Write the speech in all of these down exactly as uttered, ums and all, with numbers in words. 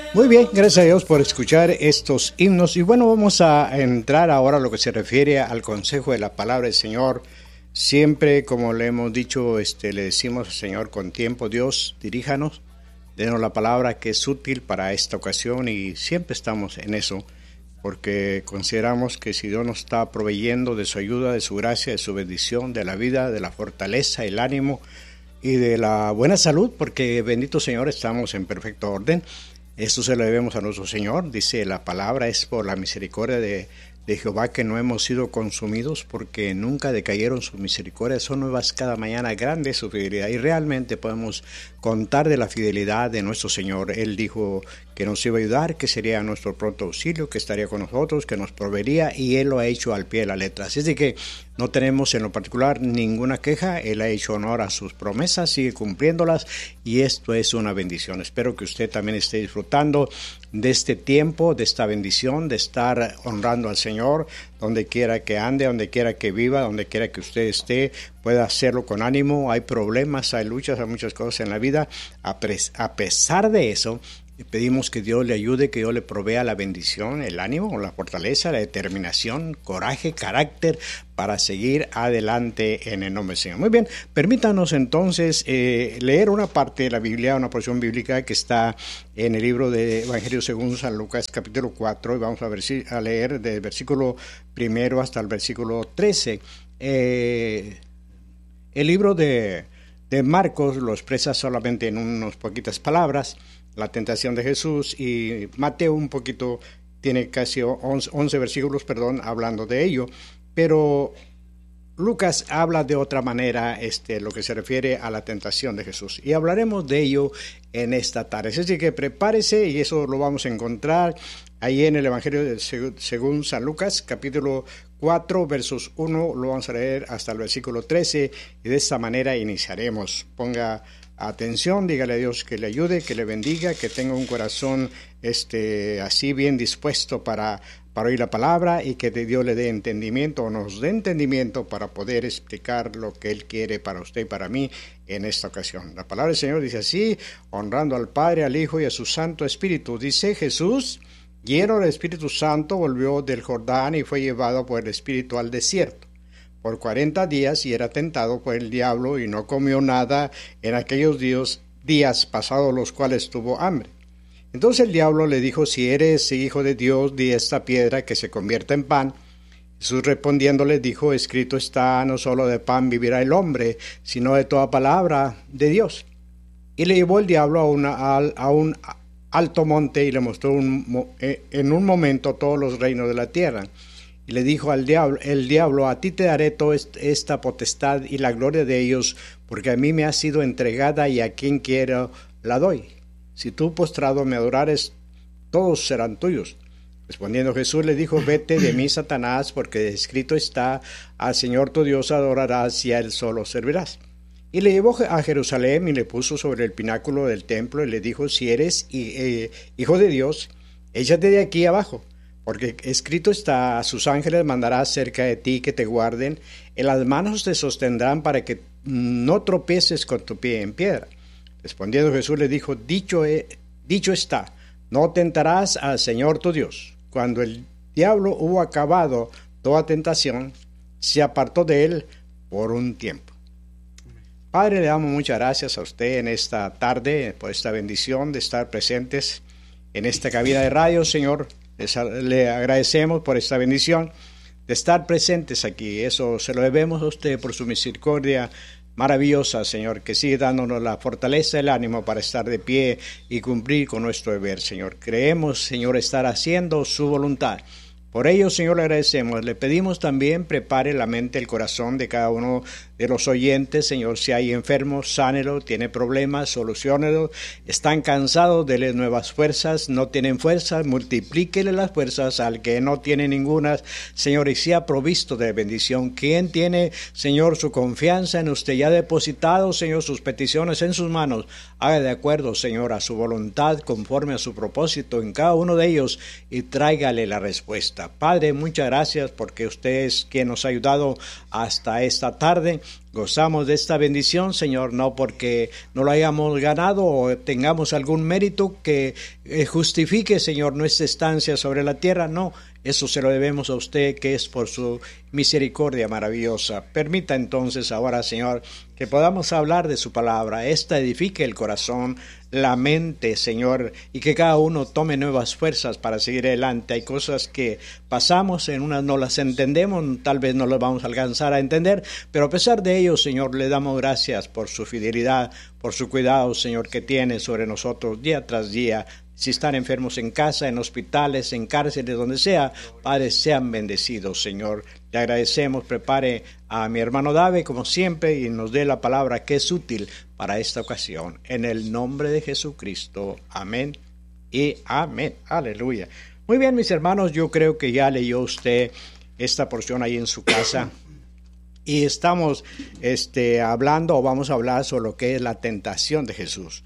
Muy bien, gracias a Dios por escuchar estos himnos. Y bueno, vamos a entrar ahora a lo que se refiere al consejo de la palabra del Señor. Siempre, como le hemos dicho, este, le decimos al Señor con tiempo: Dios, diríjanos, denos la palabra que es útil para esta ocasión, y siempre estamos en eso, porque consideramos que si Dios nos está proveyendo de su ayuda, de su gracia, de su bendición, de la vida, de la fortaleza, el ánimo y de la buena salud, porque bendito Señor, estamos en perfecto orden. Esto se lo debemos a nuestro Señor. Dice la palabra: es por la misericordia de, de Jehová que no hemos sido consumidos, porque nunca decayeron sus misericordias, son nuevas cada mañana, grande es su fidelidad. Y realmente podemos contar de la fidelidad de nuestro Señor. Él dijo que nos iba a ayudar, que sería nuestro pronto auxilio, que estaría con nosotros, que nos proveería, y Él lo ha hecho al pie de la letra. Así es de que no tenemos en lo particular ninguna queja. Él ha hecho honor a sus promesas, sigue cumpliéndolas, y esto es una bendición. Espero que usted también esté disfrutando de este tiempo, de esta bendición, de estar honrando al Señor, donde quiera que ande, donde quiera que viva, donde quiera que usted esté, pueda hacerlo con ánimo. Hay problemas, hay luchas, hay muchas cosas en la vida. A, a pesar de eso, le pedimos que Dios le ayude, que Dios le provea la bendición, el ánimo, la fortaleza, la determinación, coraje, carácter para seguir adelante en el nombre del Señor. Muy bien, permítanos entonces eh, leer una parte de la Biblia, una porción bíblica que está en el libro de Evangelio según San Lucas, capítulo cuatro, y vamos a, ver, a leer del versículo primero hasta el versículo trece. Eh, el libro de, de Marcos lo expresa solamente en unas poquitas palabras, la tentación de Jesús, y Mateo un poquito, tiene casi once, once versículos, perdón, hablando de ello, pero Lucas habla de otra manera este, lo que se refiere a la tentación de Jesús, y hablaremos de ello en esta tarde. Así que prepárese, y eso lo vamos a encontrar ahí en el Evangelio de, según San Lucas, capítulo cuatro, versos uno, lo vamos a leer hasta el versículo trece, y de esta manera iniciaremos. Ponga atención, dígale a Dios que le ayude, que le bendiga, que tenga un corazón este, así bien dispuesto para, para oír la palabra, y que Dios le dé entendimiento, o nos dé entendimiento para poder explicar lo que Él quiere para usted y para mí en esta ocasión. La palabra del Señor dice así, honrando al Padre, al Hijo y a su Santo Espíritu. Dice: Jesús, lleno del Espíritu Santo, volvió del Jordán y fue llevado por el Espíritu al desierto por cuarenta días, y era tentado por el diablo, y no comió nada en aquellos días, días pasados los cuales tuvo hambre. Entonces el diablo le dijo: si eres hijo de Dios, di a esta piedra que se convierta en pan. Jesús respondiéndole dijo: escrito está, no solo de pan vivirá el hombre, sino de toda palabra de Dios. Y le llevó el diablo a, una, a, a un alto monte, y le mostró un, en un momento todos los reinos de la tierra. Y le dijo al diablo, el diablo: a ti te daré toda esta potestad y la gloria de ellos, porque a mí me ha sido entregada, y a quien quiero la doy. Si tú postrado me adorares, todos serán tuyos. Respondiendo Jesús le dijo: vete de mí, Satanás, porque escrito está: al Señor tu Dios adorarás, y a Él solo servirás. Y le llevó a Jerusalén, y le puso sobre el pináculo del templo, y le dijo: si eres eh, hijo de Dios, échate de aquí abajo, porque escrito está: a sus ángeles mandará cerca de ti que te guarden, en las manos te sostendrán para que no tropieces con tu pie en piedra. Respondiendo Jesús le dijo: dicho, he, dicho está, no tentarás al Señor tu Dios. Cuando el diablo hubo acabado toda tentación, se apartó de él por un tiempo. Padre, le damos muchas gracias a usted en esta tarde por esta bendición de estar presentes en esta cabina de radio, Señor. Le agradecemos por esta bendición de estar presentes aquí. Eso se lo debemos a usted por su misericordia maravillosa, Señor, que sigue dándonos la fortaleza, el ánimo para estar de pie y cumplir con nuestro deber, Señor. Creemos, Señor, estar haciendo su voluntad. Por ello, Señor, le agradecemos. Le pedimos también prepare la mente, el corazón de cada uno de los oyentes, Señor. Si hay enfermos, sánelo. Tiene problemas, soluciónelo. Están cansados, dele nuevas fuerzas. No tienen fuerzas, multiplíquele las fuerzas al que no tiene ninguna, Señor, y sea provisto de bendición. ¿Quién tiene, Señor, su confianza en usted? Ya depositado, Señor, sus peticiones en sus manos. Haga de acuerdo, Señor, a su voluntad, conforme a su propósito en cada uno de ellos, y tráigale la respuesta. Padre, muchas gracias porque usted es quien nos ha ayudado hasta esta tarde. Gozamos de esta bendición, Señor, no porque no lo hayamos ganado o tengamos algún mérito que eh, justifique, Señor, nuestra estancia sobre la tierra. No, eso se lo debemos a usted, que es por su misericordia maravillosa. Permita entonces ahora, Señor, que podamos hablar de su palabra. Esta edifique el corazón, la mente, Señor, y que cada uno tome nuevas fuerzas para seguir adelante. Hay cosas que pasamos, en unas no las entendemos, tal vez no las vamos a alcanzar a entender, pero a pesar de ello, Señor, le damos gracias por su fidelidad, por su cuidado, Señor, que tiene sobre nosotros día tras día. Si están enfermos en casa, en hospitales, en cárceles, donde sea, Padre, sean bendecidos, Señor. Le agradecemos, prepare a mi hermano Dave, como siempre, y nos dé la palabra que es útil para esta ocasión. En el nombre de Jesucristo. Amén y amén. Aleluya. Muy bien, mis hermanos, yo creo que ya leyó usted esta porción ahí en su casa. Y estamos este, hablando, o vamos a hablar sobre lo que es la tentación de Jesús.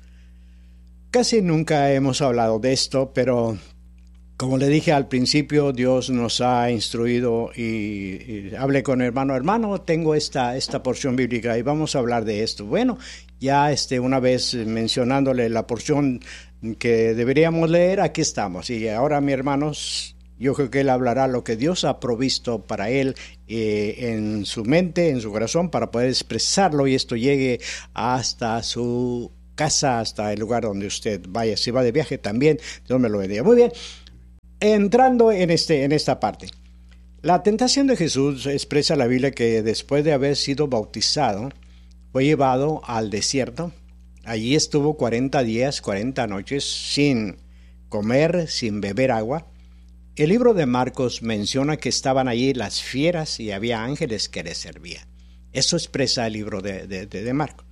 Casi nunca hemos hablado de esto, pero como le dije al principio, Dios nos ha instruido y, y hablé con el hermano, hermano, tengo esta, esta porción bíblica y vamos a hablar de esto. Bueno, ya este, una vez mencionándole la porción que deberíamos leer, aquí estamos. Y ahora, mis hermanos, yo creo que él hablará lo que Dios ha provisto para él eh, en su mente, en su corazón, para poder expresarlo y esto llegue hasta su casa, hasta el lugar donde usted vaya. Si va de viaje también, Dios me lo bendiga. Muy bien, entrando en, este, en esta parte. La tentación de Jesús expresa la Biblia que después de haber sido bautizado, fue llevado al desierto. Allí estuvo cuarenta días, cuarenta noches, sin comer, sin beber agua. El libro de Marcos menciona que estaban allí las fieras y había ángeles que les servían. Eso expresa el libro de, de, de, de Marcos.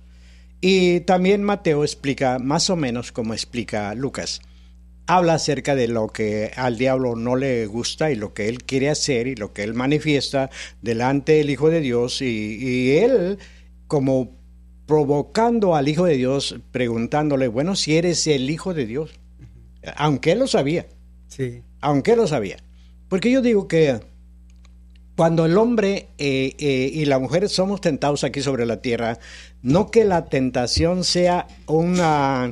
Y también Mateo explica más o menos como explica Lucas. Habla acerca de lo que al diablo no le gusta y lo que él quiere hacer y lo que él manifiesta delante del Hijo de Dios. Y, y él como provocando al Hijo de Dios, preguntándole, bueno, si eres el Hijo de Dios. Aunque él lo sabía. Sí. Aunque él lo sabía. Porque yo digo que cuando el hombre eh, eh, y la mujer somos tentados aquí sobre la tierra, no que la tentación sea una...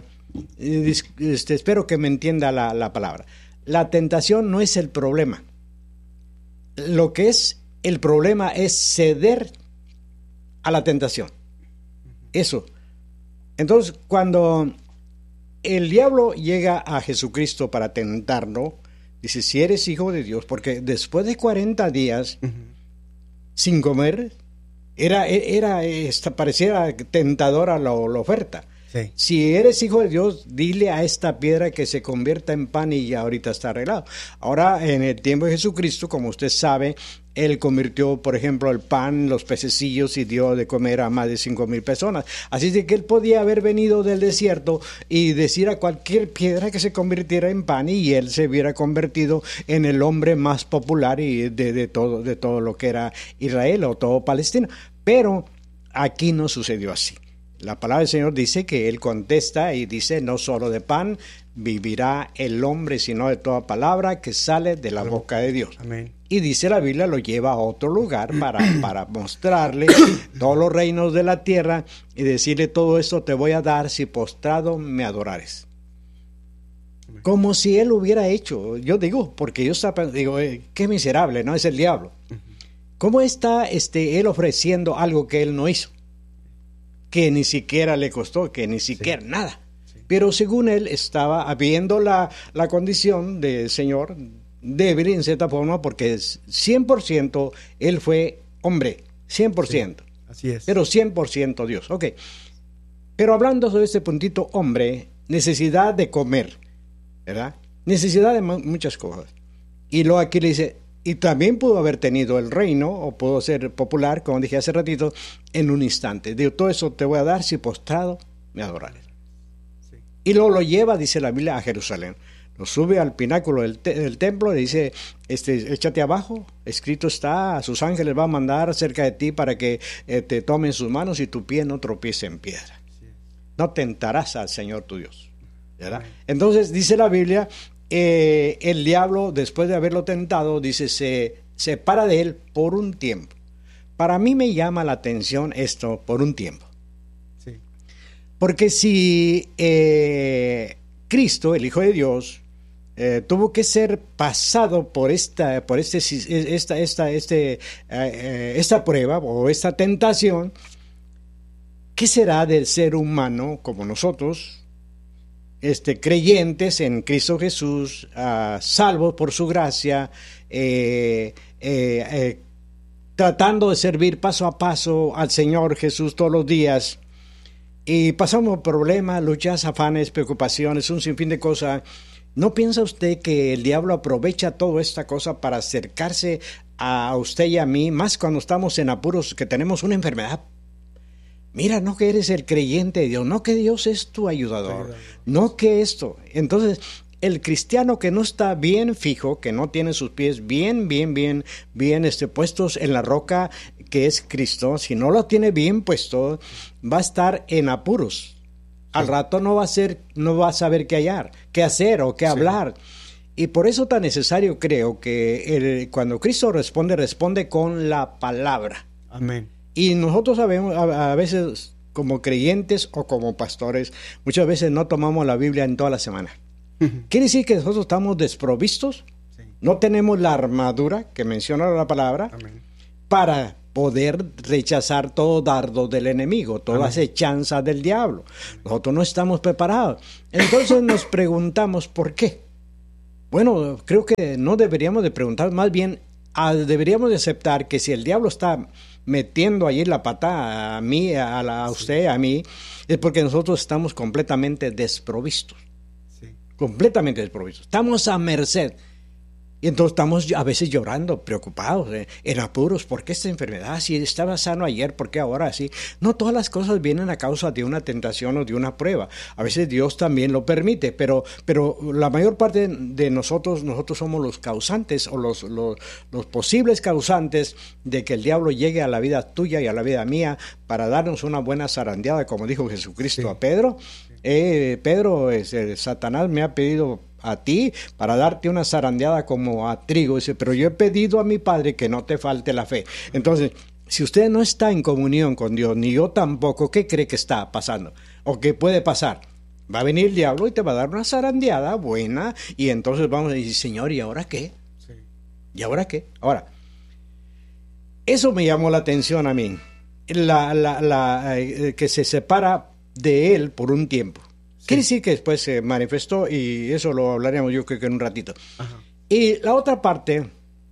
Este, espero que me entienda la, la palabra. La tentación no es el problema. Lo que es el problema es ceder a la tentación. Eso. Entonces, cuando el diablo llega a Jesucristo para tentarlo, dice, si eres hijo de Dios, porque después de cuarenta días uh-huh. sin comer, era, era, esta, pareciera tentadora la, la oferta. Sí. Si eres hijo de Dios, dile a esta piedra que se convierta en pan y ya ahorita está arreglado. Ahora, en el tiempo de Jesucristo, como usted sabe, Él convirtió, por ejemplo, el pan, los pececillos y dio de comer a más de cinco mil personas. Así de que Él podía haber venido del desierto y decir a cualquier piedra que se convirtiera en pan y Él se hubiera convertido en el hombre más popular y de, de, todo, de todo lo que era Israel o todo Palestina. Pero aquí no sucedió así. La palabra del Señor dice que Él contesta y dice, no solo de pan vivirá el hombre, sino de toda palabra que sale de la boca de Dios. Amén. Y dice la Biblia, lo lleva a otro lugar para, para mostrarle todos los reinos de la tierra y decirle, todo esto te voy a dar si postrado me adorares. Amén. Como si Él hubiera hecho, yo digo, porque yo estaba, digo, eh, qué miserable, ¿no? Es el diablo. Uh-huh. ¿Cómo está este, Él ofreciendo algo que Él no hizo? Que ni siquiera le costó, que ni siquiera sí. nada. Sí. Pero según él estaba viendo la, la condición del Señor débil en cierta forma, porque es cien por ciento él fue hombre, cien por ciento. Sí, así es. Pero cien por ciento Dios. Ok. Pero hablando sobre este puntito hombre, necesidad de comer, ¿verdad? Necesidad de muchas cosas. Y luego aquí le dice, y también pudo haber tenido el reino, o pudo ser popular, como dije hace ratito, en un instante. Digo, todo eso te voy a dar si postrado me adorares. Sí. Y luego lo lleva, dice la Biblia, a Jerusalén. Lo sube al pináculo del, te- del templo, le dice, este, échate abajo, escrito está, a sus ángeles va a mandar cerca de ti para que eh, te tomen sus manos y tu pie no tropiece en piedra. Sí. No tentarás al Señor tu Dios. ¿Verdad? Sí. Entonces, dice la Biblia, Eh, el diablo, después de haberlo tentado, dice, se separa de él por un tiempo. para mí me llama la atención esto por un tiempo. Sí. Porque si eh, Cristo, el Hijo de Dios, eh, tuvo que ser pasado por esta, por este, esta, esta, este, eh, eh, esta prueba o esta tentación, ¿qué será del ser humano como nosotros, este, creyentes en Cristo Jesús, uh, salvos por su gracia, eh, eh, eh, tratando de servir paso a paso al Señor Jesús todos los días, y pasamos problemas, luchas, afanes, preocupaciones, un sinfín de cosas? ¿No piensa usted que el diablo aprovecha toda esta cosa para acercarse a usted y a mí, más cuando estamos en apuros, que tenemos una enfermedad? Mira, no que eres el creyente de Dios, no que Dios es tu ayudador, no que esto. Entonces, el cristiano que no está bien fijo, que no tiene sus pies bien, bien, bien, bien este, puestos en la roca que es Cristo, si no lo tiene bien puesto, va a estar en apuros. Al sí. rato no va a ser, no va a saber qué hallar, qué hacer o qué sí. hablar. Y por eso tan necesario creo que el, cuando Cristo responde, responde con la palabra. Amén. Y nosotros sabemos, a, a veces como creyentes o como pastores, muchas veces no tomamos la Biblia en toda la semana. Quiere decir que nosotros estamos desprovistos, sí. no tenemos la armadura que menciona la palabra, Amén. Para poder rechazar todo dardo del enemigo, toda acechanza del diablo. Nosotros no estamos preparados. Entonces nos preguntamos ¿por qué? Bueno, creo que no deberíamos de preguntar, más bien a, deberíamos de aceptar que si el diablo está metiendo allí la pata a mí, a, la, a usted, a mí, es porque nosotros estamos completamente desprovistos. Sí. Completamente desprovistos. Estamos a merced. Y entonces estamos a veces llorando, preocupados, eh, en apuros. ¿Por qué esta enfermedad? Si estaba sano ayer, ¿por qué ahora así? No todas las cosas vienen a causa de una tentación o de una prueba. A veces Dios también lo permite, pero, pero la mayor parte de nosotros, nosotros somos los causantes o los, los, los posibles causantes de que el diablo llegue a la vida tuya y a la vida mía para darnos una buena zarandeada, como dijo Jesucristo sí. a Pedro. Eh, Pedro, eh, Satanás me ha pedido a ti para darte una zarandeada como a trigo. Dice, pero yo he pedido a mi Padre que no te falte la fe. Entonces, si usted no está en comunión con Dios, ni yo tampoco, ¿qué cree que está pasando? ¿O qué puede pasar? Va a venir el diablo y te va a dar una zarandeada buena, y entonces vamos a decir, Señor, ¿y ahora qué? Sí. ¿Y ahora qué? Ahora, eso me llamó la atención a mí, la, la, la, eh, que se separa de él por un tiempo. Quiere decir que después se manifestó, y eso lo hablaremos yo creo que en un ratito. Ajá. Y la otra parte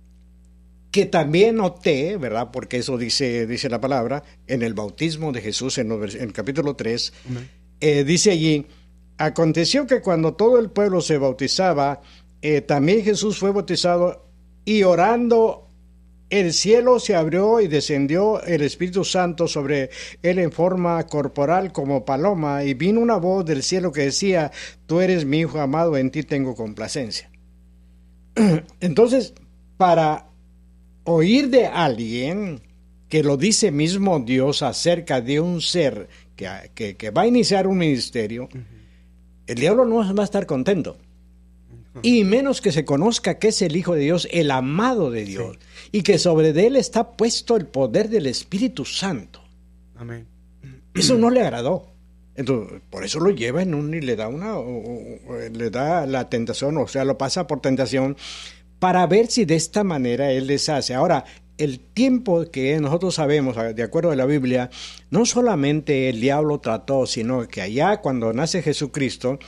que también noté, ¿verdad? Porque eso dice, dice la palabra, en el bautismo de Jesús, en, los, en el capítulo tres, uh-huh. eh, dice allí, aconteció que cuando todo el pueblo se bautizaba, eh, también Jesús fue bautizado, y orando el cielo se abrió y descendió el Espíritu Santo sobre él en forma corporal como paloma, y vino una voz del cielo que decía, tú eres mi Hijo amado, en ti tengo complacencia. Entonces, para oír de alguien que lo dice mismo Dios acerca de un ser que, que, que va a iniciar un ministerio, uh-huh. el diablo no va a estar contento. Y menos que se conozca que es el Hijo de Dios, el amado de Dios, sí. y que sobre de él está puesto el poder del Espíritu Santo. Amén. Eso no le agradó. Entonces, por eso lo lleva en un y le da una, o, o, le da la tentación, o sea, lo pasa por tentación para ver si de esta manera él deshace. Ahora, el tiempo que nosotros sabemos, de acuerdo a la Biblia, no solamente el diablo trató, sino que allá cuando nace Jesucristo,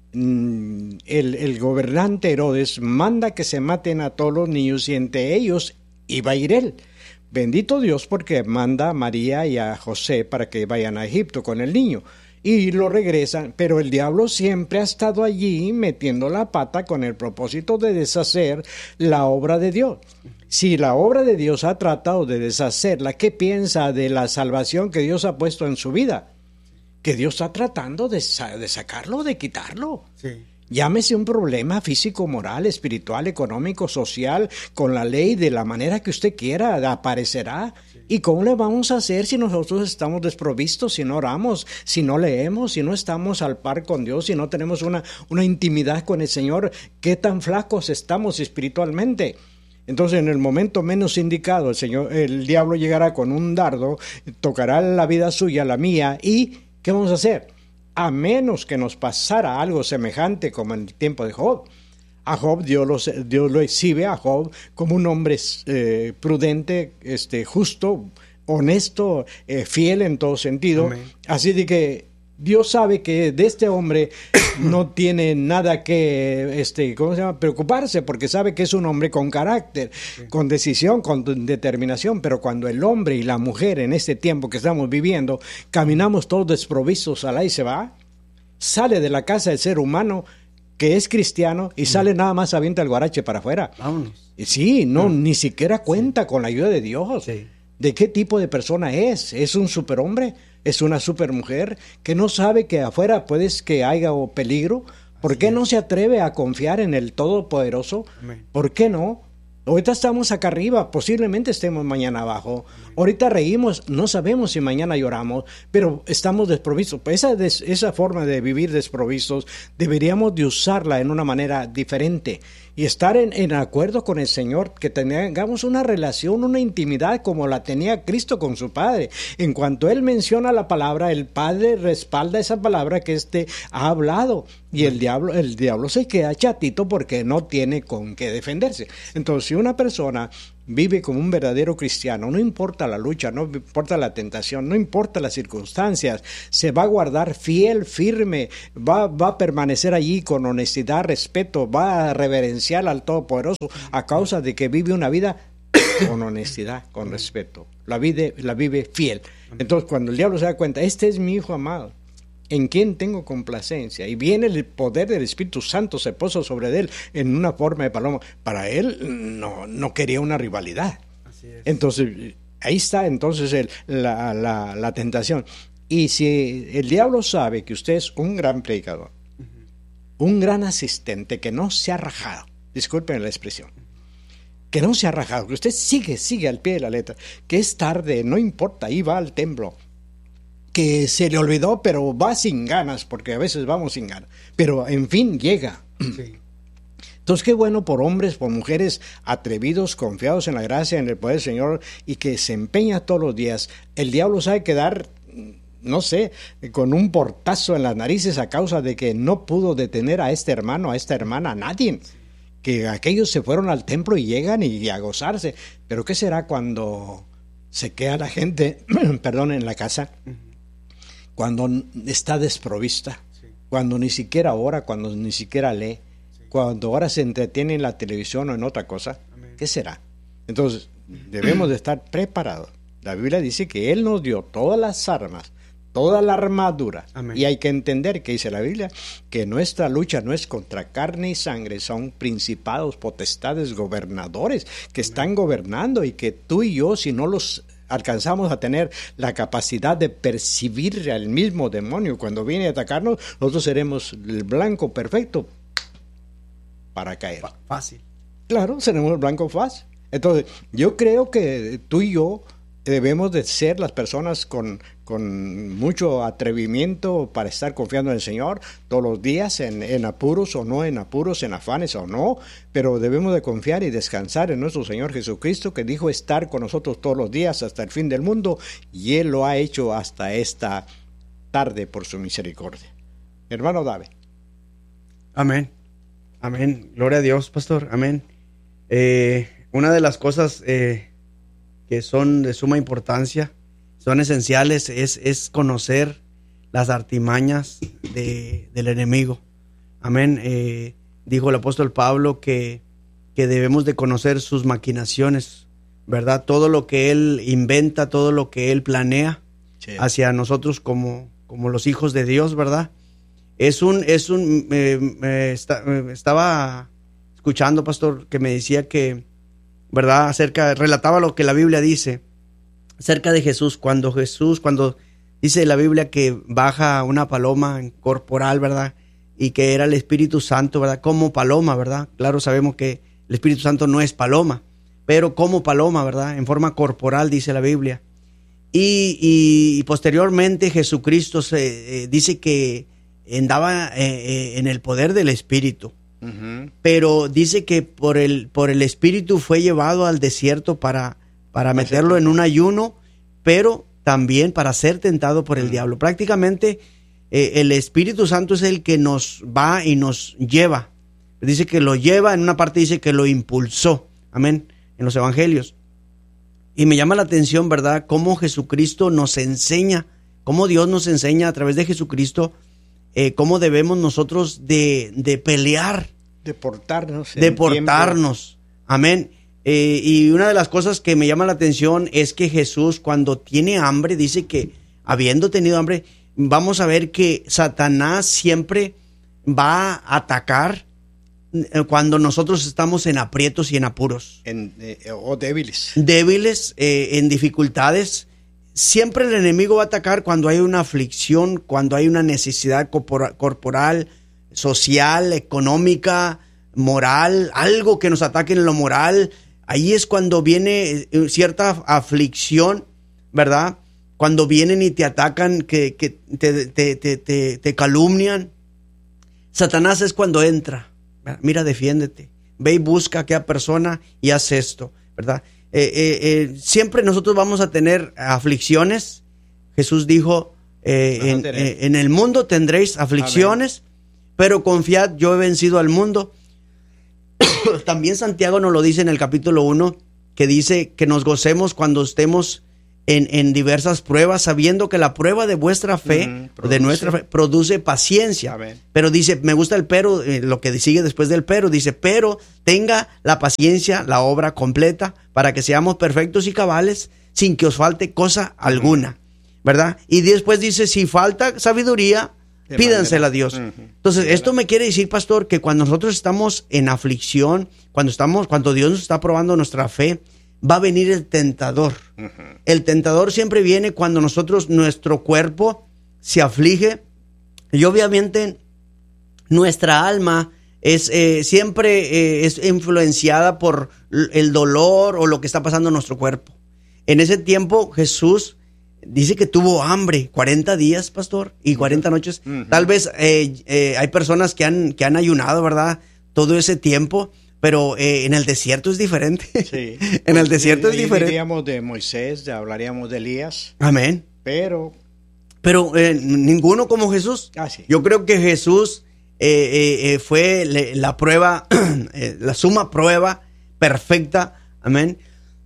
El, el gobernante Herodes manda que se maten a todos los niños, y entre ellos iba a ir él. Bendito Dios, porque manda a María y a José para que vayan a Egipto con el niño y lo regresan, pero el diablo siempre ha estado allí metiendo la pata con el propósito de deshacer la obra de Dios. Si la obra de Dios ha tratado de deshacerla, ¿qué piensa de la salvación que Dios ha puesto en su vida? Que Dios está tratando de, de sacarlo, de quitarlo. Sí. Llámese un problema físico, moral, espiritual, económico, social, con la ley, de la manera que usted quiera, aparecerá. Sí. ¿Y cómo le vamos a hacer si nosotros estamos desprovistos, si no oramos, si no leemos, si no estamos al par con Dios, si no tenemos una, una intimidad con el Señor? ¿Qué tan flacos estamos espiritualmente? Entonces, en el momento menos indicado, el Señor, el diablo llegará con un dardo, tocará la vida suya, la mía, y ¿qué vamos a hacer? A menos que nos pasara algo semejante como en el tiempo de Job. A Job, Dios lo, Dios lo exhibe a Job como un hombre eh, prudente, este, justo, honesto, eh, fiel en todo sentido. Amén. Así de que Dios sabe que de este hombre no tiene nada que este, ¿cómo se llama? preocuparse, porque sabe que es un hombre con carácter, sí. con decisión, con determinación. Pero cuando el hombre y la mujer en este tiempo que estamos viviendo caminamos todos desprovistos, al ahí se va, sale de la casa del ser humano que es cristiano y sale nada más, avienta el guarache para afuera. Vámonos. Sí, no, ni siquiera cuenta sí. con la ayuda de Dios. Sí. ¿De qué tipo de persona es? ¿Es un superhombre? ¿Es una supermujer que no sabe que afuera puedes que haya peligro? ¿Por Así qué es. no se atreve a confiar en el Todopoderoso? Amén. ¿Por qué no? Ahorita estamos acá arriba, posiblemente estemos mañana abajo. Amén. Ahorita reímos, no sabemos si mañana lloramos, pero estamos desprovistos. Esa, des, esa forma de vivir desprovistos deberíamos de usarla en una manera diferente y estar en, en acuerdo con el Señor, que tengamos una relación, una intimidad como la tenía Cristo con su Padre. En cuanto Él menciona la palabra, el Padre respalda esa palabra que éste ha hablado. Y el diablo, el diablo se queda chatito porque no tiene con qué defenderse. Entonces, si una persona vive como un verdadero cristiano, no importa la lucha, no importa la tentación, no importa las circunstancias, se va a guardar fiel, firme, va, va a permanecer allí con honestidad, respeto, va a reverenciar al Todopoderoso a causa de que vive una vida con honestidad, con respeto. La vive, la vive fiel. Entonces, cuando el diablo se da cuenta, este es mi hijo amado, en quien tengo complacencia, y viene el poder del Espíritu Santo, se puso sobre él en una forma de paloma. Para él no, no quería una rivalidad. Así es. Entonces, ahí está entonces el, la, la, la tentación. Y si el diablo sabe que usted es un gran predicador, uh-huh. un gran asistente, que no se ha rajado, disculpen la expresión, que no se ha rajado, que usted sigue, sigue al pie de la letra, que es tarde, no importa, ahí va al templo, que se le olvidó, pero va sin ganas, porque a veces vamos sin ganas, pero en fin llega. Sí. Entonces, qué bueno por hombres, por mujeres atrevidos, confiados en la gracia, en el poder del Señor, y que se empeña todos los días. El diablo sabe quedar, no sé, con un portazo en las narices a causa de que no pudo detener a este hermano, a esta hermana, a nadie. Que aquellos se fueron al templo y llegan y a gozarse. Pero ¿qué será cuando se queda la gente, perdón, en la casa? Cuando está desprovista, sí. cuando ni siquiera ora, cuando ni siquiera lee, sí. cuando ahora se entretiene en la televisión o en otra cosa, Amén. ¿Qué será? Entonces, debemos de estar preparados. La Biblia dice que Él nos dio todas las armas, toda la armadura. Amén. Y hay que entender que dice la Biblia, que nuestra lucha no es contra carne y sangre, son principados, potestades, gobernadores que Amén. Están gobernando, y que tú y yo, si no los alcanzamos a tener la capacidad de percibir al mismo demonio cuando viene a atacarnos, nosotros seremos el blanco perfecto para caer. Fácil. Claro, seremos el blanco fácil. Entonces, yo creo que tú y yo debemos de ser las personas con, con mucho atrevimiento para estar confiando en el Señor todos los días, en, en apuros o no en apuros, en afanes o no, pero debemos de confiar y descansar en nuestro Señor Jesucristo, que dijo estar con nosotros todos los días hasta el fin del mundo, y Él lo ha hecho hasta esta tarde por su misericordia. Hermano David. Amén. Amén. Gloria a Dios, pastor. Amén. Eh, una de las cosas eh, que son de suma importancia, son esenciales, es, es conocer las artimañas de, del enemigo. Amén. Eh, dijo el apóstol Pablo que, que debemos de conocer sus maquinaciones, ¿verdad? Todo lo que él inventa, todo lo que él planea sí. hacia nosotros como, como los hijos de Dios, ¿verdad? Es un, es un, eh, eh, está, eh, estaba escuchando, pastor, que me decía que, ¿verdad? Acerca, relataba lo que la Biblia dice acerca de Jesús, cuando Jesús, cuando dice la Biblia que baja una paloma corporal, ¿verdad? Y que era el Espíritu Santo, ¿verdad? Como paloma, ¿verdad? Claro, sabemos que el Espíritu Santo no es paloma, pero como paloma, ¿verdad? En forma corporal, dice la Biblia. Y, y, y posteriormente Jesucristo se, eh, dice que andaba eh, eh, en el poder del Espíritu. Uh-huh. Pero dice que por el, por el Espíritu fue llevado al desierto para, para meterlo en un ayuno, pero también para ser tentado por el uh-huh. diablo. Prácticamente eh, el Espíritu Santo es el que nos va y nos lleva. Dice que lo lleva, en una parte dice que lo impulsó. Amén. En los evangelios. Y me llama la atención, ¿verdad?, cómo Jesucristo nos enseña, cómo Dios nos enseña a través de Jesucristo, eh, cómo debemos nosotros de, de pelear. De portarnos. De portarnos. Amén. Eh, y una de las cosas que me llama la atención es que Jesús, cuando tiene hambre, dice que habiendo tenido hambre, vamos a ver que Satanás siempre va a atacar cuando nosotros estamos en aprietos y en apuros. En, eh, o débiles. Débiles, eh, en dificultades. Siempre el enemigo va a atacar cuando hay una aflicción, cuando hay una necesidad corpora- corporal, social, económica, moral, algo que nos ataque en lo moral. Ahí es cuando viene cierta aflicción, ¿verdad? Cuando vienen y te atacan, que, que te, te, te, te, te calumnian. Satanás es cuando entra. Mira, defiéndete, ve y busca a aquella persona y haz esto, ¿verdad? Eh, eh, eh, siempre nosotros vamos a tener aflicciones. Jesús dijo, eh, en, eh, en el mundo tendréis aflicciones, amén, pero confiad, yo he vencido al mundo. También Santiago nos lo dice en el capítulo uno, que dice que nos gocemos cuando estemos En, en diversas pruebas, sabiendo que la prueba de vuestra fe, mm, de nuestra fe, produce paciencia. Amén. Pero dice, me gusta el pero, eh, lo que sigue después del pero, dice, pero tenga la paciencia, la obra completa, para que seamos perfectos y cabales, sin que os falte cosa alguna, mm. ¿verdad? Y después dice, si falta sabiduría, de pídansela a Dios. Uh-huh. Entonces, sí, esto me quiere decir, pastor, que cuando nosotros estamos en aflicción, cuando estamos, cuando Dios nos está probando nuestra fe, va a venir el tentador. Uh-huh. El tentador siempre viene cuando nosotros, nuestro cuerpo se aflige, y obviamente nuestra alma es eh, siempre eh, es influenciada por el dolor o lo que está pasando en nuestro cuerpo. En ese tiempo Jesús dice que tuvo hambre, cuarenta días, pastor, y cuarenta noches. Uh-huh. Tal vez eh, eh, hay personas que han, que han ayunado, ¿verdad?, todo ese tiempo. Pero eh, en el desierto es diferente. Sí. En pues el desierto es diferente. Hablaríamos de Moisés, hablaríamos de Elías. Amén. Pero... Pero eh, ninguno como Jesús. Ah, sí. Yo creo que Jesús eh, eh, fue le, la prueba, eh, la suma prueba perfecta, amén,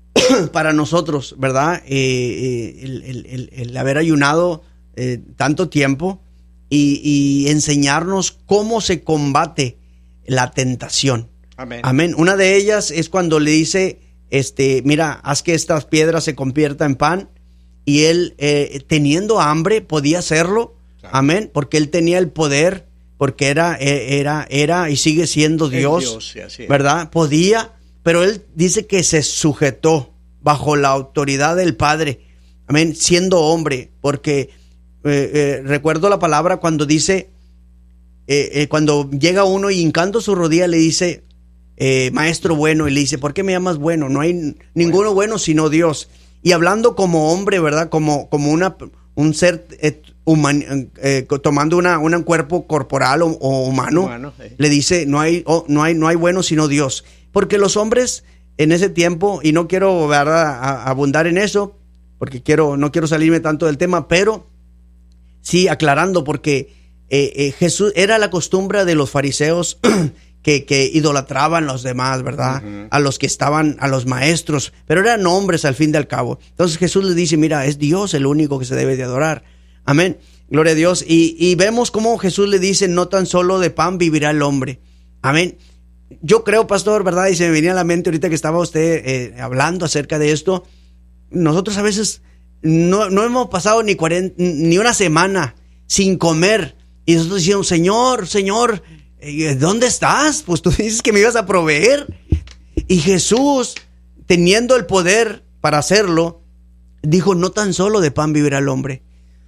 para nosotros, ¿verdad? Eh, eh, el, el, el, el haber ayunado eh, tanto tiempo y, y enseñarnos cómo se combate la tentación. Amén. Amén. Una de ellas es cuando le dice, este, mira, haz que estas piedras se conviertan en pan. Y él, eh, teniendo hambre, podía hacerlo. Claro. Amén. Porque él tenía el poder, porque era, era, era y sigue siendo Dios, Dios sí, así es. ¿Verdad? Podía, pero él dice que se sujetó bajo la autoridad del Padre. Amén. Siendo hombre, porque eh, eh, recuerdo la palabra cuando dice, eh, eh, cuando llega uno y hincando su rodilla le dice, Eh, maestro bueno, y le dice, ¿por qué me llamas bueno? No hay bueno. ninguno bueno sino Dios. Y hablando como hombre, ¿verdad? Como, como una, un ser eh, human, eh, tomando una, un cuerpo corporal o, o humano, humano sí. Le dice, no hay, oh, no hay, no hay bueno sino Dios. Porque los hombres en ese tiempo, y no quiero, ¿verdad?, a, a abundar en eso, porque quiero, no quiero salirme tanto del tema, pero sí aclarando, porque eh, eh, Jesús, era la costumbre de los fariseos Que, que idolatraban a los demás, ¿verdad? Uh-huh. A los que estaban, a los maestros, pero eran hombres al fin y al cabo. Entonces Jesús les dice, mira, es Dios el único que se debe de adorar. Amén. Gloria a Dios. Y, y vemos cómo Jesús le dice, no tan solo de pan vivirá el hombre. Amén. Yo creo, pastor, ¿verdad? Y se me venía a la mente ahorita que estaba usted eh, hablando acerca de esto. Nosotros a veces no, no hemos pasado ni, cuarenta, ni una semana sin comer. Y nosotros decimos, Señor, Señor, ¿dónde estás? Pues tú dices que me ibas a proveer. Y Jesús, teniendo el poder para hacerlo, dijo, no tan solo de pan vivirá el hombre,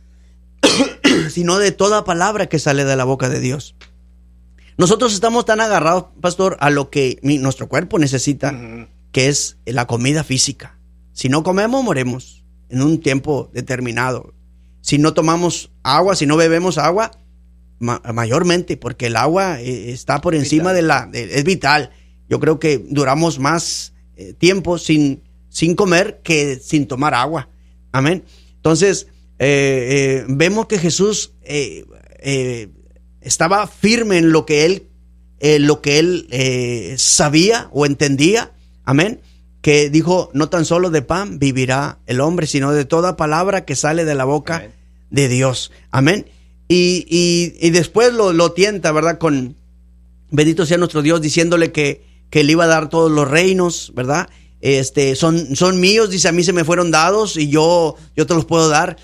sino de toda palabra que sale de la boca de Dios. Nosotros estamos tan agarrados, pastor, a lo que mi, nuestro cuerpo necesita, uh-huh. que es la comida física. Si no comemos, moremos en un tiempo determinado. Si no tomamos agua, si no bebemos agua, ma- mayormente, porque el agua eh, está por encima Vital. de la, de- es vital. Yo creo que duramos más eh, tiempo sin, sin comer que sin tomar agua. Amén. Entonces, eh, eh, vemos que Jesús eh, eh, estaba firme en lo que él, eh, lo que él eh, sabía o entendía. Amén. Que dijo, no tan solo de pan vivirá el hombre, sino de toda palabra que sale de la boca Amén. De Dios. Amén. Y, y, y después lo, lo tienta, ¿verdad? Con bendito sea nuestro Dios, diciéndole que, que le iba a dar todos los reinos, ¿verdad? Este, son, son míos, dice, a mí se me fueron dados y yo, yo te los puedo dar.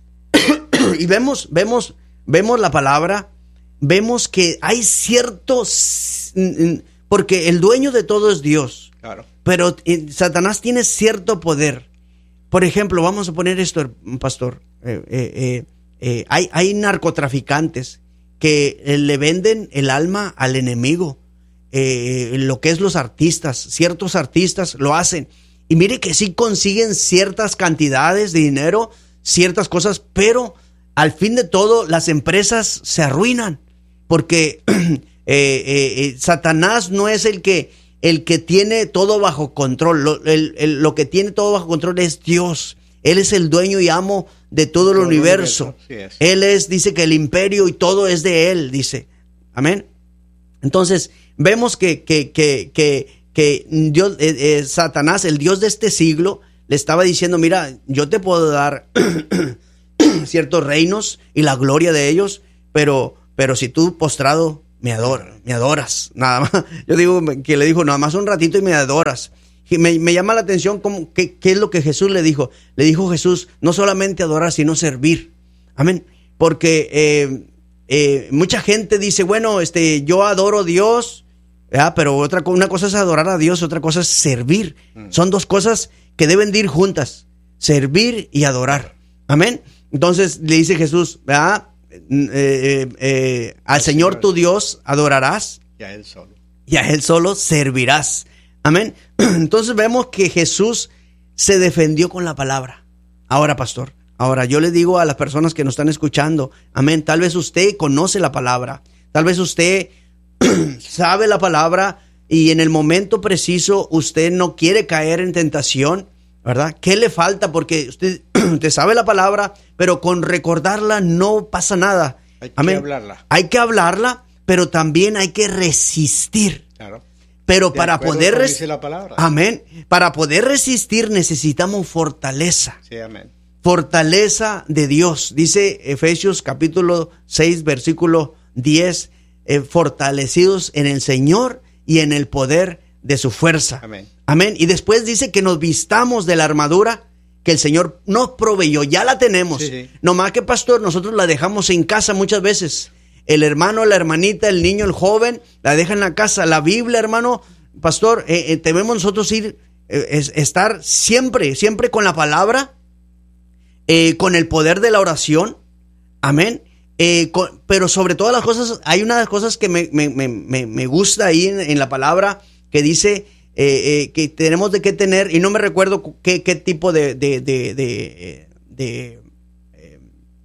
Y vemos, vemos, vemos la palabra, vemos que hay ciertos, porque el dueño de todo es Dios. Claro. Pero eh, Satanás tiene cierto poder. Por ejemplo, vamos a poner esto, pastor. Eh, eh, eh, eh, hay, hay narcotraficantes que eh, le venden el alma al enemigo. Eh, lo que es los artistas, ciertos artistas lo hacen. Y mire que sí consiguen ciertas cantidades de dinero, ciertas cosas, pero al fin de todo las empresas se arruinan. Porque eh, eh, eh, Satanás no es el que... El que tiene todo bajo control, lo, el, el, lo que tiene todo bajo control es Dios. Él es el dueño y amo de todo el todo universo. El universo. Sí es. Él es, dice que el imperio y todo es de Él, dice. Amén. Entonces, vemos que, que, que, que, que Dios, eh, eh, Satanás, el Dios de este siglo, le estaba diciendo, mira, yo te puedo dar ciertos reinos y la gloria de ellos, pero, pero si tú postrado me adoras, me adoras, nada más. Yo digo que le dijo, nada más un ratito y me adoras. Y me, me llama la atención cómo, qué, qué es lo que Jesús le dijo. Le dijo Jesús, no solamente adorar, sino servir. Amén. Porque eh, eh, mucha gente dice, bueno, este, yo adoro a Dios, ¿verdad? Pero otra, una cosa es adorar a Dios, otra cosa es servir. Mm. Son dos cosas que deben de ir juntas, servir y adorar. Amén. Entonces le dice Jesús, ¿verdad? Eh, eh, eh, al Señor, Señor tu Dios adorarás y a Él solo. Y a Él solo servirás. Amén. Entonces vemos que Jesús se defendió con la palabra. Ahora, pastor, ahora yo le digo a las personas que nos están escuchando, amén, tal vez usted conoce la palabra, tal vez usted sabe la palabra y en el momento preciso usted no quiere caer en tentación, ¿verdad? ¿Qué le falta? Porque usted, usted sabe la palabra, pero con recordarla no pasa nada. Hay que Amén. hablarla. Hay que hablarla, pero también hay que resistir. Claro. Pero De para poder resistir la palabra. Amén. Para poder resistir necesitamos fortaleza. Sí, amén. Fortaleza de Dios. Dice Efesios capítulo seis, versículo diez, eh, fortalecidos en el Señor y en el poder de su fuerza. Amén. Amén. Y después dice que nos vistamos de la armadura que el Señor nos proveyó. Ya la tenemos. Sí, sí. No más que, pastor, nosotros la dejamos en casa muchas veces. El hermano, la hermanita, el niño, el joven, la deja en la casa. La Biblia, hermano, pastor, eh, eh, debemos nosotros ir, eh, es, estar siempre, siempre con la palabra, eh, con el poder de la oración. Amén. Eh, con, pero sobre todas las cosas, hay una de las cosas que me, me, me, me gusta ahí en, en la palabra, que dice eh, eh, que tenemos de qué tener, y no me recuerdo qué, qué tipo de, de, de, de, de, de,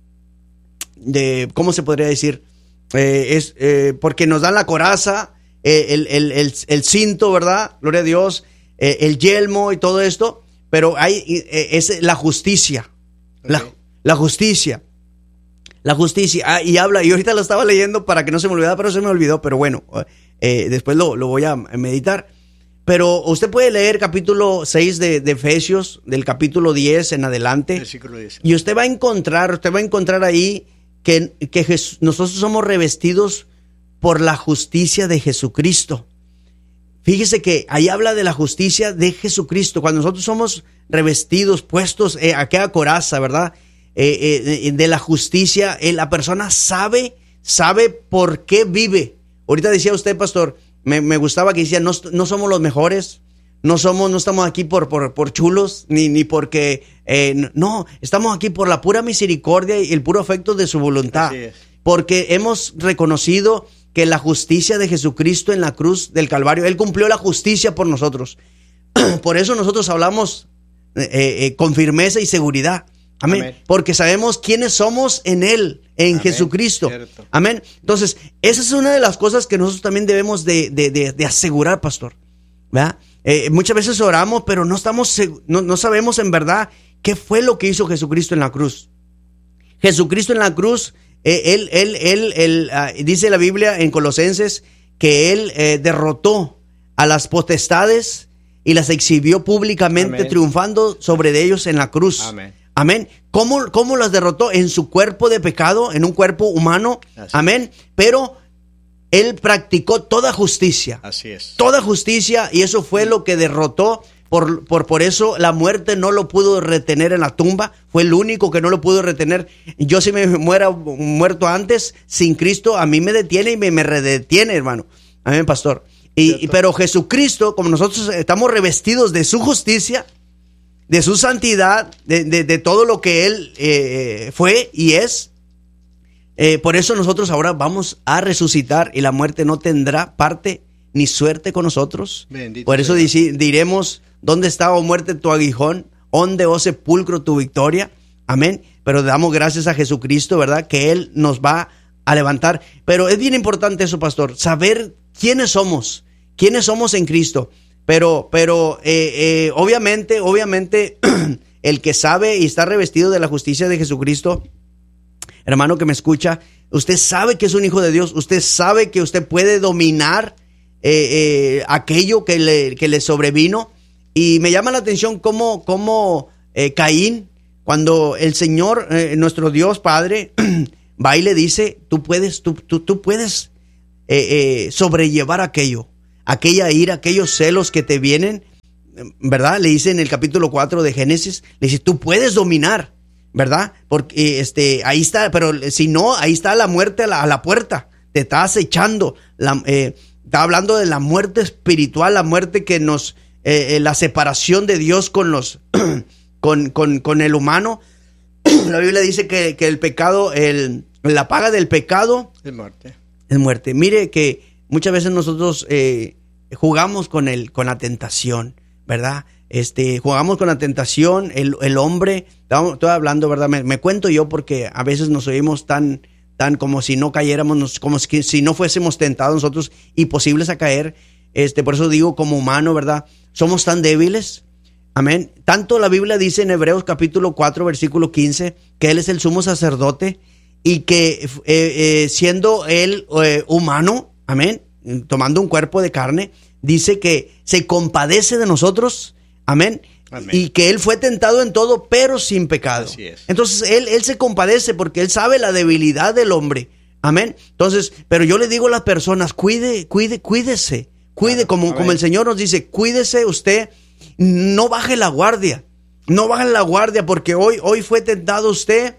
de ¿cómo se podría decir? Eh, es eh, porque nos dan la coraza, eh, el, el, el, el cinto, ¿verdad? Gloria a Dios, eh, el yelmo y todo esto, pero hay eh, es la justicia, okay. la, la justicia, la justicia, ah, y habla, y ahorita lo estaba leyendo para que no se me olvidara, pero se me olvidó, pero bueno, eh, después lo, lo voy a meditar. Pero usted puede leer capítulo seis de, de Efesios, del capítulo diez en adelante, versículo diez. Y usted va a encontrar, usted va a encontrar ahí que, que Jesús, nosotros somos revestidos por la justicia de Jesucristo. Fíjese que ahí habla de la justicia de Jesucristo. Cuando nosotros somos revestidos, puestos eh, aquella coraza, ¿verdad? Eh, eh, de la justicia, eh, la persona sabe, sabe por qué vive. Ahorita decía usted, pastor, me, me gustaba que decía, no, no somos los mejores, no somos, no estamos aquí por, por, por chulos, ni, ni porque, eh, no, estamos aquí por la pura misericordia y el puro afecto de su voluntad. Porque hemos reconocido que la justicia de Jesucristo en la cruz del Calvario, Él cumplió la justicia por nosotros. Por eso nosotros hablamos eh, eh, con firmeza y seguridad. Amén. Amén. Porque sabemos quiénes somos en Él, en Amén. Jesucristo. Cierto. Amén. Entonces, esa es una de las cosas que nosotros también debemos de, de, de, de asegurar, pastor. ¿Verdad? Eh, muchas veces oramos, pero no, estamos, no, no sabemos en verdad qué fue lo que hizo Jesucristo en la cruz. Jesucristo en la cruz, eh, Él, él, él, él uh, dice la Biblia en Colosenses que Él eh, derrotó a las potestades y las exhibió públicamente, Amén. triunfando sobre de ellos en la cruz. Amén. Amén. ¿Cómo, ¿Cómo las derrotó? En su cuerpo de pecado, en un cuerpo humano. Así Amén. Pero Él practicó toda justicia. Así es. Toda justicia, y eso fue lo que derrotó. Por, por, por eso la muerte no lo pudo retener en la tumba. Fue el único que no lo pudo retener. Yo si me muera muerto antes, sin Cristo, a mí me detiene y me, me redetiene, hermano. Amén, pastor. Y, y, pero Jesucristo, como nosotros estamos revestidos de su justicia, de su santidad, de, de, de todo lo que Él eh, fue y es, eh, por eso nosotros ahora vamos a resucitar y la muerte no tendrá parte ni suerte con nosotros. Bendito por eso sea. diremos, ¿dónde está, oh muerte, tu aguijón? ¿Dónde, oh sepulcro, tu victoria? Amén. Pero damos gracias a Jesucristo, ¿verdad? Que Él nos va a levantar. Pero es bien importante eso, pastor, saber quiénes somos, quiénes somos en Cristo. Pero, pero eh, eh, obviamente, obviamente, el que sabe y está revestido de la justicia de Jesucristo, hermano que me escucha, usted sabe que es un hijo de Dios, usted sabe que usted puede dominar eh, eh, aquello que le, que le sobrevino. Y me llama la atención cómo, cómo eh, Caín, cuando el Señor, eh, nuestro Dios Padre, va y le dice, tú puedes, tú, tú, tú puedes eh, eh, sobrellevar aquello. Aquella ira, aquellos celos que te vienen, ¿verdad? Le dice en el capítulo cuatro de Génesis, le dice, tú puedes dominar, ¿verdad? Porque este, ahí está, pero si no, ahí está la muerte a la, a la puerta, te está acechando, la, eh, está hablando de la muerte espiritual, la muerte que nos, eh, la separación de Dios con los, con, con, con el humano. La Biblia dice que, que el pecado, el, la paga del pecado es muerte. Es muerte. Mire que muchas veces nosotros eh, jugamos con el, con la tentación, ¿verdad? Este, jugamos con la tentación, el, el hombre, estoy hablando, ¿verdad? Me, me cuento yo porque a veces nos oímos tan, tan como si no cayéramos, como si, si no fuésemos tentados nosotros, imposibles a caer. Este, por eso digo, como humano, ¿verdad? Somos tan débiles. Amén. Tanto la Biblia dice en Hebreos capítulo cuatro, versículo quince, que Él es el sumo sacerdote y que eh, eh, siendo Él eh, humano, amén, tomando un cuerpo de carne, dice que se compadece de nosotros, amén, amén, y que Él fue tentado en todo, pero sin pecado. Así es. Entonces Él, él se compadece porque Él sabe la debilidad del hombre, amén. Entonces, pero yo le digo a las personas, cuide, cuide, cuídese, cuide, claro, como, como el Señor nos dice, cuídese usted, no baje la guardia, no baje la guardia porque hoy, hoy fue tentado usted,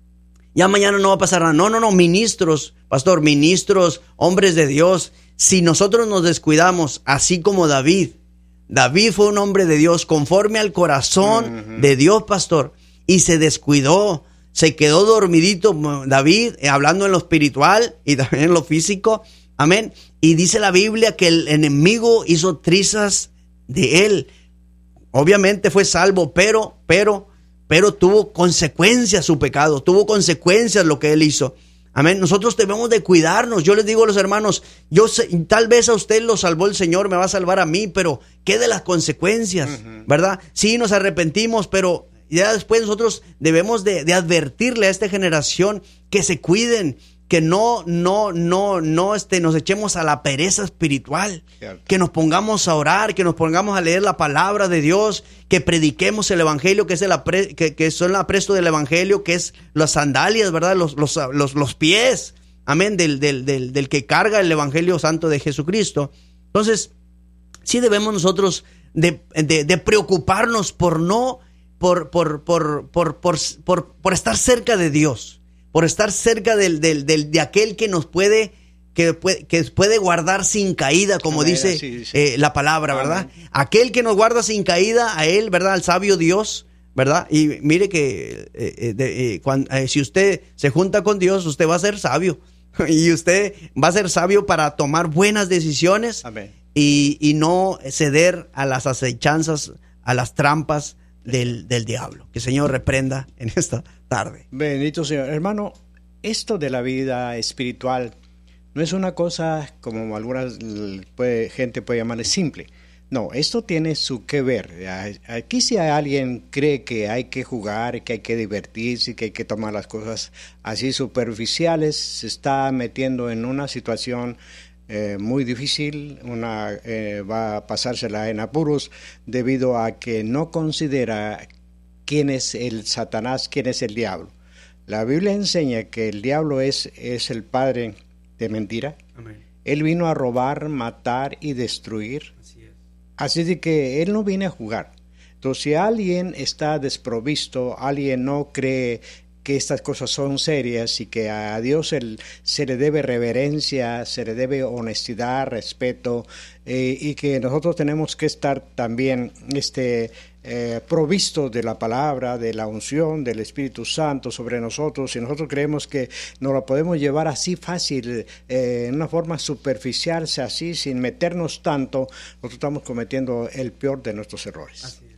ya mañana no va a pasar nada. No, no, no, ministros, pastor, ministros, hombres de Dios, si nosotros nos descuidamos, así como David, David fue un hombre de Dios conforme al corazón uh-huh. de Dios, pastor, y se descuidó, se quedó dormidito David, eh, hablando en lo espiritual y también en lo físico, amén, y dice la Biblia que el enemigo hizo trizas de él. Obviamente fue salvo, pero, pero, pero tuvo consecuencias su pecado, tuvo consecuencias lo que él hizo. Amén. Nosotros debemos de cuidarnos. Yo les digo a los hermanos, yo sé, tal vez a usted lo salvó el Señor, me va a salvar a mí, pero ¿qué de las consecuencias? Uh-huh. ¿Verdad? Sí, nos arrepentimos, pero ya después nosotros debemos de, de advertirle a esta generación que se cuiden, que no, no, no, no este, nos echemos a la pereza espiritual, claro. Que nos pongamos a orar, que nos pongamos a leer la palabra de Dios, que prediquemos el evangelio, que es el apre, que, que son el apresto del evangelio, que es las sandalias, ¿verdad? Los, los, los, los pies, amén, del, del, del, del que carga el evangelio santo de Jesucristo. Entonces, sí debemos nosotros de, de, de preocuparnos por no, por, por, por, por, por, por, por estar cerca de Dios. Por estar cerca del, del, del, de aquel que nos puede, que puede, que puede guardar sin caída, como Amén, dice, sí, sí. Eh, la palabra, Amén. ¿Verdad? Aquel que nos guarda sin caída, a él, ¿verdad? Al sabio Dios, ¿verdad? Y mire que eh, de, eh, cuando, eh, si usted se junta con Dios, usted va a ser sabio. Y usted va a ser sabio para tomar buenas decisiones y, y no ceder a las acechanzas, a las trampas del, del diablo. Que el Señor reprenda en esta tarde. Bendito Señor. Hermano, esto de la vida espiritual no es una cosa como algunas puede, gente puede llamarle simple. No, esto tiene su que ver. Aquí si alguien cree que hay que jugar, que hay que divertirse, que hay que tomar las cosas así superficiales, se está metiendo en una situación eh, muy difícil, una, eh, va a pasársela en apuros debido a que no considera quién es el Satanás, quién es el diablo. La Biblia enseña que el diablo es, es el padre de mentira. Amén. Él vino a robar, matar y destruir. Así de que él no viene a jugar. Entonces, si alguien está desprovisto, alguien no cree que estas cosas son serias y que a Dios el, se le debe reverencia, se le debe honestidad, respeto, eh, y que nosotros tenemos que estar también este, eh, provistos de la palabra, de la unción del Espíritu Santo sobre nosotros, y nosotros creemos que nos lo podemos llevar así fácil, eh, en una forma superficial, así, sin meternos tanto, nosotros estamos cometiendo el peor de nuestros errores. Así es.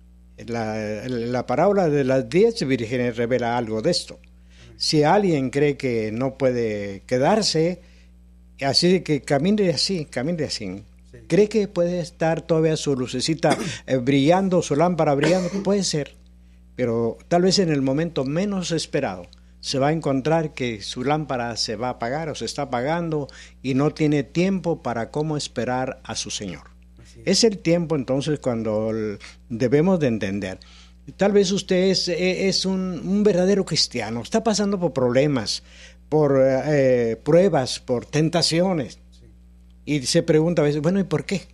La, la parábola de las diez vírgenes revela algo de esto. Si alguien cree que no puede quedarse, así que camine así, camine así. Sí. ¿Cree que puede estar todavía su lucecita eh, brillando, su lámpara brillando? Puede ser, pero tal vez en el momento menos esperado se va a encontrar que su lámpara se va a apagar o se está apagando y no tiene tiempo para cómo esperar a su Señor. Es el tiempo entonces cuando debemos de entender. Tal vez usted es, es un, un verdadero cristiano, está pasando por problemas, por eh, pruebas, por tentaciones. Sí. Y se pregunta a veces, bueno, ¿y por qué?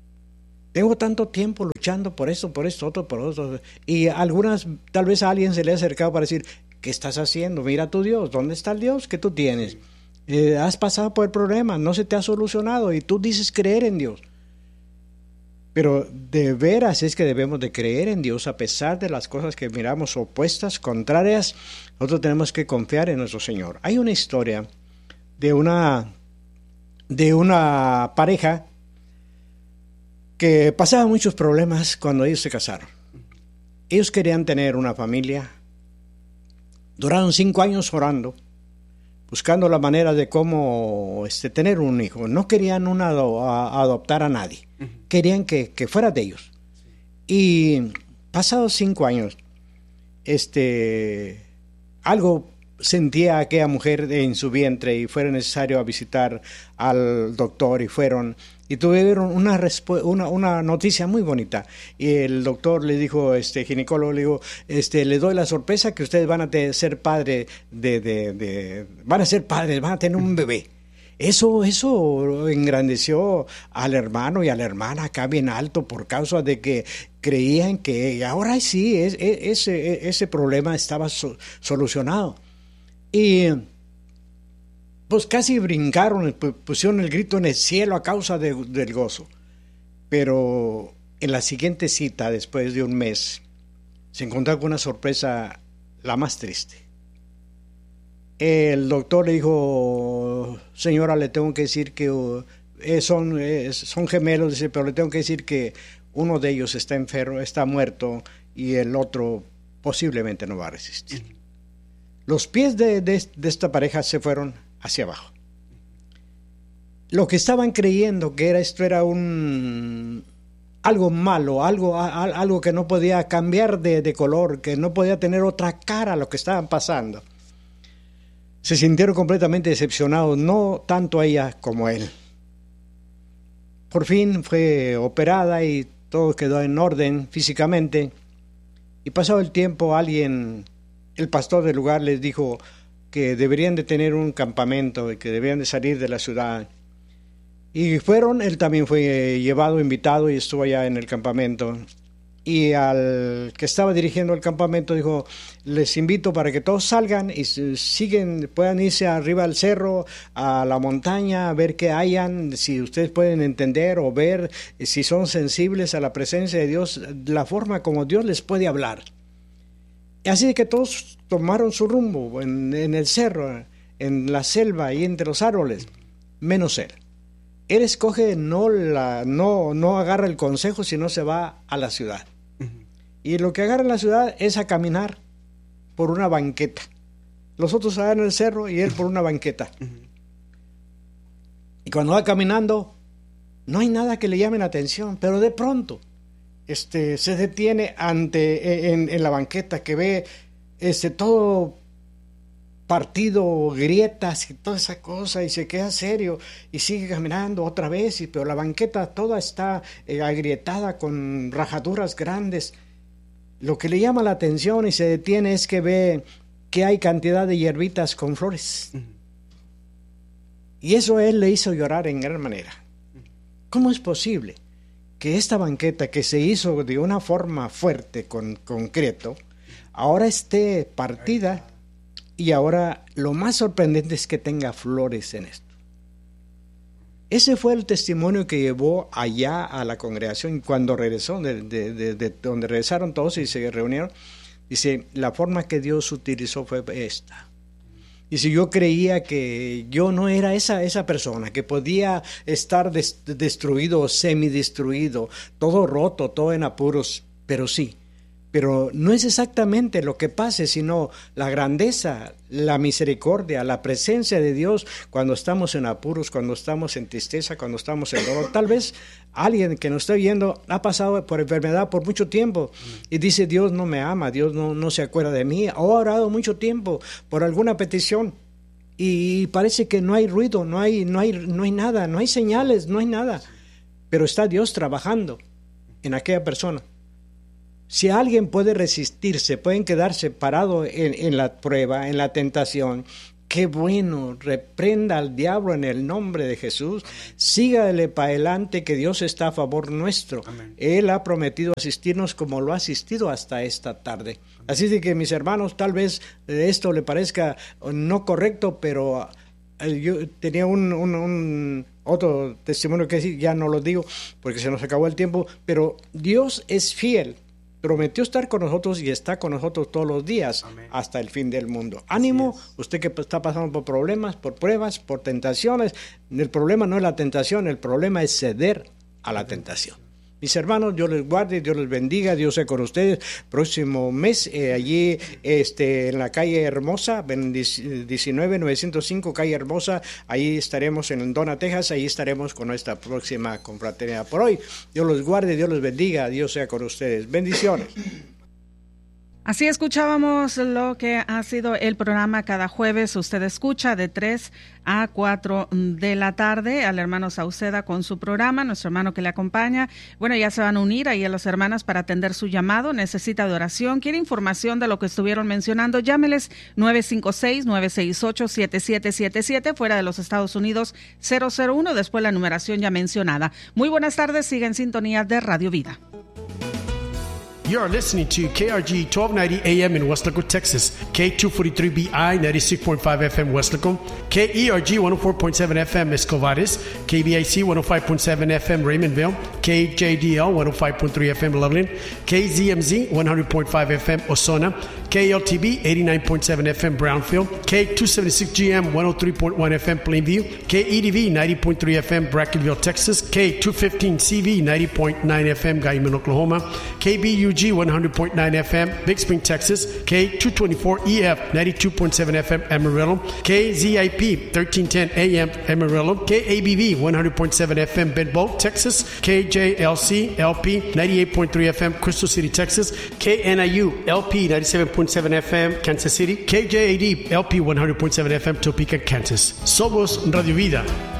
Tengo tanto tiempo luchando por esto, por esto, otro, por otro. Y algunas, tal vez a alguien se le ha acercado para decir, ¿qué estás haciendo? Mira a tu Dios, ¿dónde está el Dios que tú tienes? Sí. Eh, has pasado por el problema, no se te ha solucionado y tú dices creer en Dios. Pero de veras es que debemos de creer en Dios a pesar de las cosas que miramos opuestas, contrarias. Nosotros tenemos que confiar en nuestro Señor. Hay una historia de una, de una pareja que pasaba muchos problemas cuando ellos se casaron. Ellos querían tener una familia. Duraron cinco años orando, buscando la manera de cómo este, tener un hijo. No querían una, a, adoptar a nadie. Uh-huh. Querían que, que fuera de ellos. Sí. Y pasados cinco años, este, algo sentía aquella mujer en su vientre y fue necesario a visitar al doctor y fueron y tuvieron una, respu- una, una noticia muy bonita. Y el doctor le dijo, este ginecólogo, le dijo, este, le doy la sorpresa que ustedes van a te- ser padres de, de, de, van a ser padres, van a tener un bebé. Eso, eso engrandeció al hermano y a la hermana acá bien alto por causa de que creían que ahora sí, es, es, ese, ese problema estaba so- solucionado. Y pues casi brincaron, pusieron el grito en el cielo a causa de, del gozo. Pero en la siguiente cita, después de un mes, se encontró con una sorpresa la más triste. El doctor le dijo, señora, le tengo que decir que uh, son, eh, son gemelos, dice, pero le tengo que decir que uno de ellos está enfermo, está muerto y el otro posiblemente no va a resistir. Uh-huh. Los pies de, de, de esta pareja se fueron hacia abajo. Lo que estaban creyendo que era esto era un algo malo, algo, a, algo que no podía cambiar de, de color, que no podía tener otra cara a lo que estaban pasando. Se sintieron completamente decepcionados, no tanto ella como él. Por fin fue operada y todo quedó en orden físicamente. Y pasado el tiempo, alguien, el pastor del lugar les dijo que deberían de tener un campamento y que deberían de salir de la ciudad. Y fueron, él también fue llevado, invitado y estuvo allá en el campamento. Y al que estaba dirigiendo el campamento dijo, les invito para que todos salgan y siguen, puedan irse arriba al cerro, a la montaña, a ver qué hayan, si ustedes pueden entender o ver, si son sensibles a la presencia de Dios, la forma como Dios les puede hablar. Y así que todos tomaron su rumbo en, en el cerro, en la selva y entre los árboles, menos él. Él escoge, no, la, no, no agarra el consejo, sino se va a la ciudad. Uh-huh. Y lo que agarra en la ciudad es a caminar por una banqueta. Los otros agarran el cerro y él por una banqueta. Y cuando va caminando, no hay nada que le llame la atención, pero de pronto este, se detiene ante, en, en la banqueta, que ve este, todo partido, grietas y toda esa cosa, y se queda serio y sigue caminando otra vez, y, pero la banqueta toda está eh, agrietada con rajaduras grandes. Lo que le llama la atención y se detiene es que ve que hay cantidad de hierbitas con flores. Uh-huh. Y eso a él le hizo llorar en gran manera. ¿Cómo es posible que esta banqueta que se hizo de una forma fuerte, con concreto, ahora esté partida? Y ahora lo más sorprendente es que tenga flores en esto. Ese fue el testimonio que llevó allá a la congregación. Cuando regresó, de, de, de, de donde regresaron todos y se reunieron, dice, la forma que Dios utilizó fue esta. Dice, yo creía que yo no era esa, esa persona, que podía estar des, destruido, semidestruido, todo roto, todo en apuros, pero sí. Pero no es exactamente lo que pase, sino la grandeza, la misericordia, la presencia de Dios cuando estamos en apuros, cuando estamos en tristeza, cuando estamos en dolor. Tal vez alguien que nos está viendo ha pasado por enfermedad por mucho tiempo y dice, Dios no me ama, Dios no, no se acuerda de mí. O ha orado mucho tiempo por alguna petición y parece que no hay ruido, no hay, no hay, no hay nada, no hay señales, no hay nada. Pero está Dios trabajando en aquella persona. Si alguien puede resistirse, pueden quedarse parado en, en la prueba, en la tentación, qué bueno, reprenda al diablo en el nombre de Jesús, sígale para adelante que Dios está a favor nuestro. Amén. Él ha prometido asistirnos como lo ha asistido hasta esta tarde. Amén. Así de que mis hermanos, tal vez esto le parezca no correcto, pero yo tenía un, un, un otro testimonio que decir, ya no lo digo porque se nos acabó el tiempo, pero Dios es fiel. Prometió estar con nosotros y está con nosotros todos los días. Amén. Hasta el fin del mundo. Ánimo, usted que está pasando por problemas, por pruebas, por tentaciones. El problema no es la tentación, el problema es ceder a la tentación. Mis hermanos, Dios les guarde, Dios les bendiga, Dios sea con ustedes. Próximo mes, eh, allí este, en la calle Hermosa, diecinueve mil novecientos cinco, calle Hermosa, ahí estaremos en Dona, Texas, ahí estaremos con nuestra próxima confraternidad. Por hoy, Dios los guarde, Dios les bendiga, Dios sea con ustedes. Bendiciones. Así escuchábamos lo que ha sido el programa cada jueves. Usted escucha de tres a cuatro de la tarde al hermano Sauceda con su programa, nuestro hermano que le acompaña. Bueno, ya se van a unir ahí a las hermanas para atender su llamado. Necesita de oración, quiere información de lo que estuvieron mencionando. Llámeles nueve cinco seis, nueve seis ocho, siete siete siete siete, fuera de los Estados Unidos cero cero uno, después la numeración ya mencionada. Muy buenas tardes, sigue en sintonía de Radio Vida. You are listening to K R G twelve ninety A M in Weslaco, Texas, K two forty-three B I ninety-six point five F M Weslaco, K E R G one oh four point seven F M Escovares, K B I C one oh five point seven F M Raymondville, K J D L one oh five point three F M Loveland, K Z M Z one hundred point five F M Osona, K L T B eighty-nine point seven F M Brownfield, K two seventy-six G M one oh three point one F M Plainview, K E D V ninety point three F M Brackenville, Texas, K two fifteen C V ninety point nine F M Guyman, Oklahoma, K B U G one hundred point nine F M Big Spring, Texas, K two twenty-four E F ninety-two point seven F M Amarillo, K Z I P thirteen ten A M Amarillo, K A B V one hundred point seven F M Bedboe, Texas, K J L C L P ninety-eight point three F M Crystal City, Texas, K N I U L P ninety-seven point seven F M Kansas City, K J A D L P one hundred point seven F M Topeka, Kansas. Somos Radio Vida.